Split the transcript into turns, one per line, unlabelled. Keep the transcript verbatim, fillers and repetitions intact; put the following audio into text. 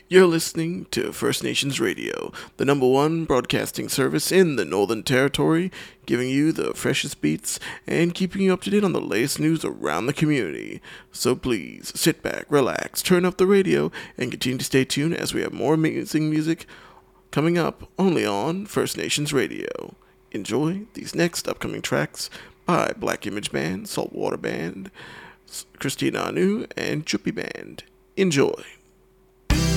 You're listening to First Nations Radio, the number one broadcasting service in the Northern Territory, giving you the freshest beats and keeping you up to date on the latest news around the community. So please, sit back, relax, turn up the radio, and continue to stay tuned as we have more amazing music coming up only on First Nations Radio. Enjoy these next upcoming tracks by Black Image Band, Saltwater Band, Christina Anu, and Chuppy Band. Enjoy.